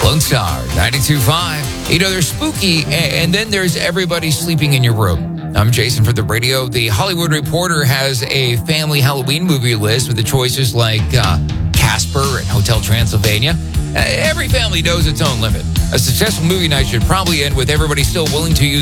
Lone Star 92.5. You know, there's spooky, and then there's everybody sleeping in your room. I'm Jason for the radio. The Hollywood Reporter has a family Halloween movie list with the choices like Casper and Hotel Transylvania. Every family knows its own limit. A successful movie night should probably end with everybody still willing to use